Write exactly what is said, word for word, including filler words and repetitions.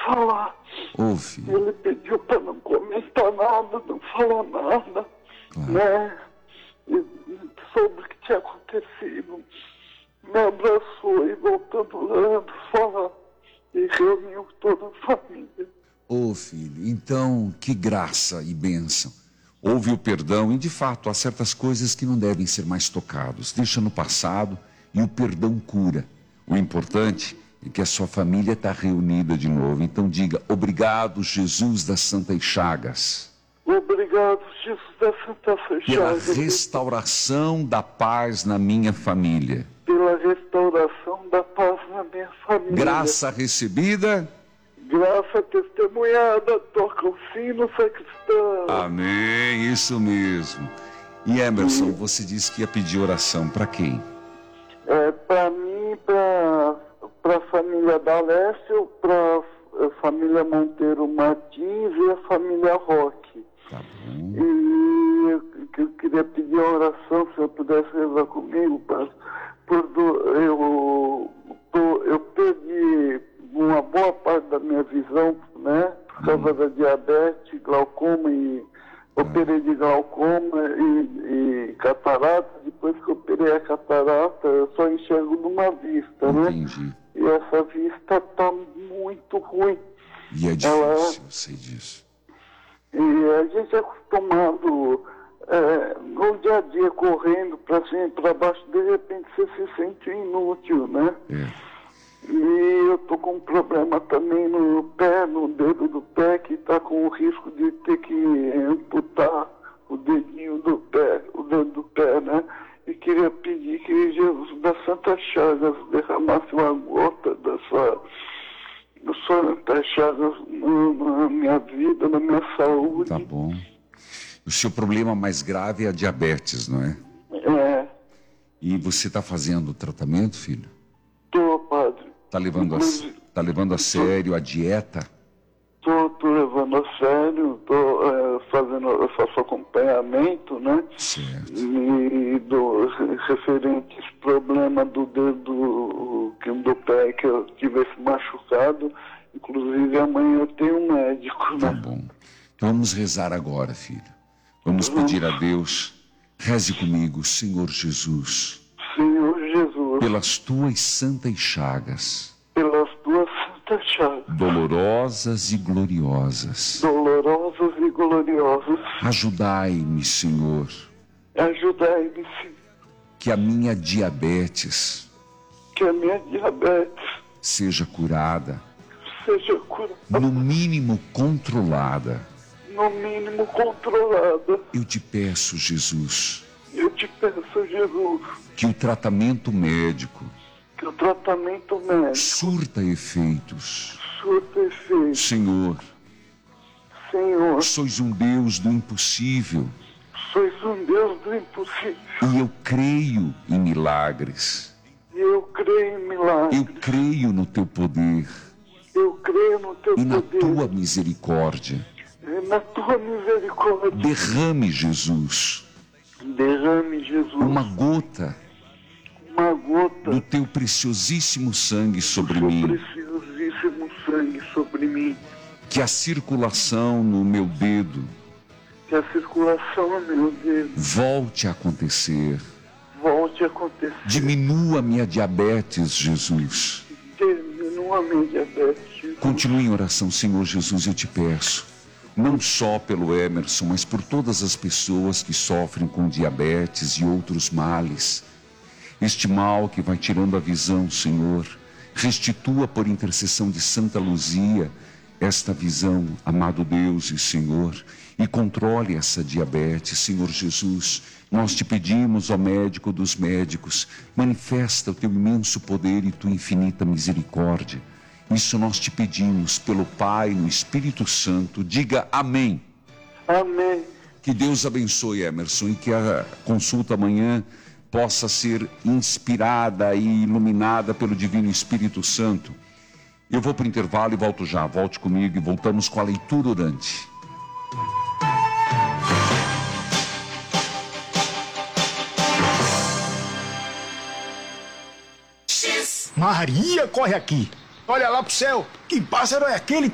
falar. Ô, filho. Ele pediu para não comentar nada, não falar nada, Claro. né? E, e sobre o que tinha acontecido. Me abraçou e voltou orando, falar. E reuniu toda a família. Ô, filho, então, que graça e bênção. Houve o perdão e, de fato, há certas coisas que não devem ser mais tocados. Deixa no passado e o perdão cura. O importante é que a sua família está reunida de novo. Então diga, obrigado, Jesus das Santas Chagas. Obrigado, Jesus da Santa Pela Chagas. restauração da paz na minha família. Pela restauração da paz na minha família. Graça recebida. Graça testemunhada, toca o sino sacristão. Amém, isso mesmo. E Emerson, você disse que ia pedir oração para quem? É, para mim, para a família D'Alessio, para a família Monteiro Martins e a família Roque. Tá bom. E eu, eu queria pedir a oração, se eu pudesse rezar comigo, para, por do, eu, por, eu perdi uma boa parte da minha visão, né? Por causa da diabetes, glaucoma e operei de glaucoma e, e catarata. Depois que eu operei a catarata, eu só enxergo numa vista, né? Entendi. E essa vista tá muito ruim. E é difícil, Ela- eu sei disso. E a gente é acostumado é, no dia a dia correndo para cima e para baixo, de repente você se sente inútil, né? É. E eu tô com um problema também no pé, no dedo do pé, que tá com o risco de ter que amputar o dedinho do pé, o dedo do pé, né? E queria pedir que Jesus das Santas Chagas derramasse uma gota dessa Santas Chagas na na minha vida, na minha saúde. Tá bom. O seu problema mais grave é a diabetes, não é? É, E você está fazendo o tratamento, filho? tô, padre. Está levando, a, Inclusive- tá levando a sério a dieta? Tô, tô levando a sério, tô é, fazendo, eu faço acompanhamento, né? Certo. E do referentes problema do dedo que do pé que eu tivesse machucado. Inclusive amanhã eu tenho um médico, Tá né? bom. Então vamos rezar agora, filho. Vamos pedir a Deus, reze comigo, Senhor Jesus, Senhor Jesus, pelas tuas santas chagas, pelas tuas santas chagas, dolorosas e gloriosas, dolorosas e gloriosas, ajudai-me, Senhor, ajudai-me, Senhor, que a minha diabetes que a minha diabetes seja curada, seja curada, no mínimo controlada. no mínimo controlada. Eu te peço, Jesus, Eu te peço, Jesus, que o tratamento médico que o tratamento médico surta efeitos. surta efeito. Senhor, Senhor, sois um Deus do impossível sois um Deus do impossível. e eu creio em milagres. E eu creio em milagres. Eu creio no teu poder Eu creio no teu e na poder. tua misericórdia. E na tua misericórdia. Derrame, Jesus, Derrame, Jesus, uma gota uma gota do teu preciosíssimo sangue sobre do mim. preciosíssimo sangue sobre mim. Que a circulação no meu dedo Que a circulação, meu Deus, volte a acontecer. volte a acontecer. Diminua minha diabetes, Jesus. Diminua a minha diabetes. Continue em oração, Senhor Jesus, eu te peço. Não só pelo Emerson, mas por todas as pessoas que sofrem com diabetes e outros males. Este mal que vai tirando a visão, Senhor, restitua por intercessão de Santa Luzia esta visão, amado Deus e Senhor, e controle essa diabetes, Senhor Jesus. Nós te pedimos, ó médico dos médicos, manifesta o teu imenso poder e tua infinita misericórdia. Isso nós te pedimos pelo Pai, no Espírito Santo. Diga amém. Amém. Que Deus abençoe, Emerson, e que a consulta amanhã possa ser inspirada e iluminada pelo Divino Espírito Santo. Eu vou para o intervalo e volto já. Volte comigo e voltamos com a leitura orante. Maria, corre aqui. Olha lá pro céu. Que pássaro é aquele?